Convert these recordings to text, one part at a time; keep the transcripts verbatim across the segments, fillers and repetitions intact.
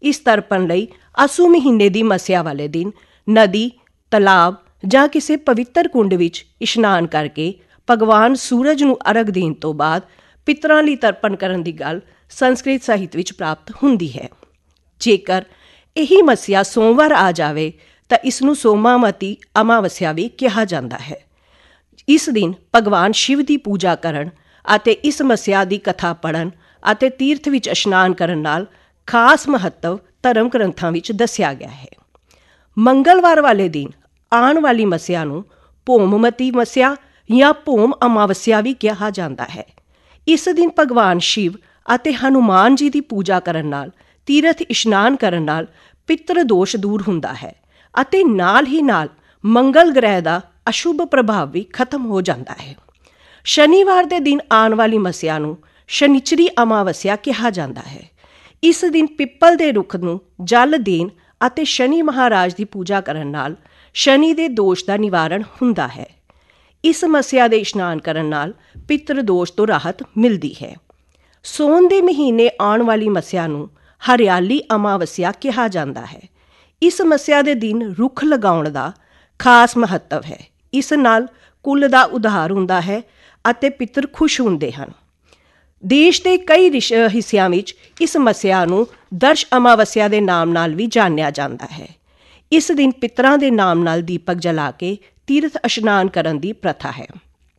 इस तरपण लई आसू महीने की मस्या वाले दिन नदी, तलाब जां किसी पवित्र कुंड विच इशनान करके भगवान सूरज नूं अर्घ देण तो बाद पितरां लई तरपण करन दी गल संस्कृत ਸਾਹਿਤ ਵਿੱਚ प्राप्त ਹੁੰਦੀ है। जेकर यही मस्या सोमवार आ जाए तो इसनूं सोमावती अमावस्या भी कहा जाता है। इस दिन भगवान शिव की पूजा करन अते इस मस्या की कथा पढ़न अते तीर्थ विच इशनान करन नाल खास महत्व धर्म ग्रंथां विच दस्सिया गया है। मंगलवार वाले दिन आने वाली मस्या नूं भौममती मस्या या भौम अमावस्या भी कहा जाता है। इस दिन भगवान शिव अते हनुमान जी की पूजा करन नाल तीर्थ इशनान करन नाल पितृ दोष दूर हुंदा है अते नाल ही नाल मंगल ग्रह का अशुभ प्रभाव भी खत्म हो जाता है। शनिवार के दिन आने वाली मस्या नूं शनिचरी अमावस्या कहा जाता है। इस दिन पिपल के रुख नूं जल देण अते शनि महाराज की पूजा करन नाल शनि के दोष का निवारण हुंदा है। इस मस्या के इशनान करन नाल पितृ दोष तो राहत मिलती है। सौन के महीने आने वाली मस्या नूं हरियाली अमावस्या कहा जाता है। इस मस्या के दिन रुख लगाउण दा खास महत्व है। इस नाल कुल दा उद्धार हुंदा है अते पितर खुश हुंदे हन। देश के कई रिश हिस्सियां विच इस मस्या नूं दर्श अमावस्या के नाम नाल भी जानिया जाता है। इस दिन पितरां दे नाम नाल दीपक जला के तीर्थ इशनान करन दी प्रथा है।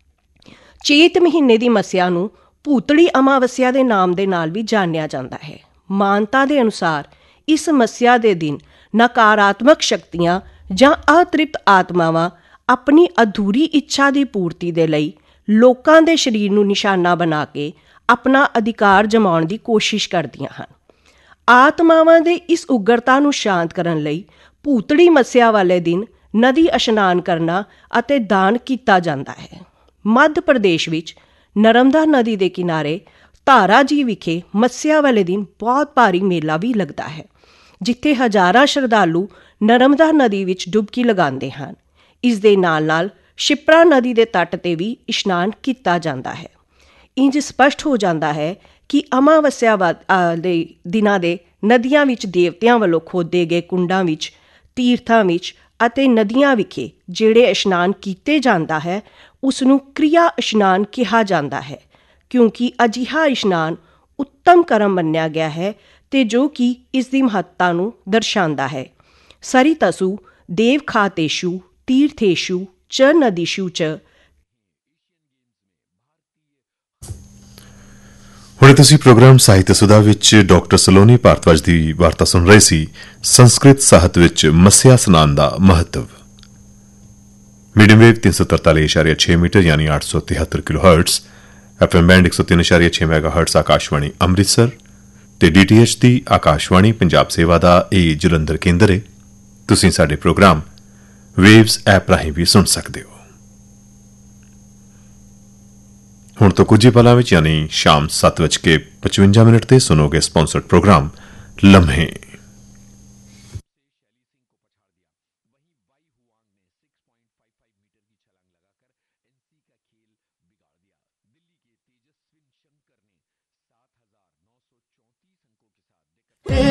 चेत महीने की मस्या नूं भूतड़ी अमावस्या के नाम दे नाल भी जानिया जाता है। मानता के अनुसार इस मस्या के दिन नकारात्मक शक्तियां जां अतृप्त आत्मावां अपनी अधूरी इच्छा की पूर्ति के लिए लोकां दे शरीर नूं निशाना बना के अपना अधिकार जमाउण की कोशिश करदियां हन। आत्मावां दे इस उग्रता नूं शांत करन लई भूतड़ी मस्या वाले दिन नदी इशनान करना अते दान किया जाता है। मध्य प्रदेश विच नर्मदा नदी के किनारे धारा जी विखे मस्या वाले दिन बहुत भारी मेला भी लगता है, जिथे हज़ारां श्रद्धालु नर्मदा नदी विच डुबकी लगाते हैं। इस दे नाल नाल शिप्रा नदी के तट ते भी इशनान किया जाता है। इंज स्पष्ट हो जाता है कि अमावस्या दे दिनां दे नदियां विच देवतियां वालों खोदे गए कुंडां विच, तीर्थां विच अते नदियां विखे जिहड़े इशनान किए जाता है उसनूं क्रिया इशनान कहा जाता है, क्योंकि अजिहा इशनान उत्तम कर्म मन्निया गया है ते जो कि इसकी महत्ता नूं दर्शाता है। सरितसु देवखातेषु तीर्थेषु च नदीषु च। हुणे तुसीं प्रोग्राम ਸਾਹਿਤ ਸੁਧਾ ਵਿੱਚ ਡਾਕਟਰ ਸਲੋਨੀ ਭਾਰਤਵਾਜ ਦੀ ਵਾਰਤਾ ਸੁਣ ਰਹੇ ਸੀ। ਸੰਸਕ੍ਰਿਤ ਸਾਹਿਤ ਵਿੱਚ ਮੱਸਿਆ ਸਨਾਨ ਦਾ ਮਹੱਤਵ। ਮੀਡੀਅਮ ਵੇਵ तीन सौ तरतालीस दशमलव छह मीटर यानी आठ सौ तिहत्तर किलो हर्ट्स, एफएम बैंड एक सौ तीन दशमलव छह मेगा हर्ट्स आकाशवाणी ਅੰਮ੍ਰਿਤਸਰ ਤੇ ਡੀਟੀਐਚ ਦੀ ਆਕਾਸ਼ਵਾਣੀ ਪੰਜਾਬ ਸੇਵਾ ਦਾ ਇਹ ਜਲੰਧਰ ਕੇਂਦਰ ਹੈ। ਤੁਸੀਂ ਸਾਡੇ ਪ੍ਰੋਗਰਾਮ ਵੇਵਸ ਐਪ ਰਾਹੀਂ ਵੀ ਸੁਣ ਸਕਦੇ ਹੋ। ਹੁਣ ਤੋਂ ਕੁਝ ਹੀ ਪਲਾਂ ਵਿੱਚ ਯਾਨੀ ਸ਼ਾਮ ਸੱਤ ਵੱਜ ਕੇ ਪਚਵੰਜਾ ਮਿੰਟ ਤੇ ਸੁਣੋਗੇ ਸਪਾਂਸਰਡ ਪ੍ਰੋਗਰਾਮ ਲਮਹੇ।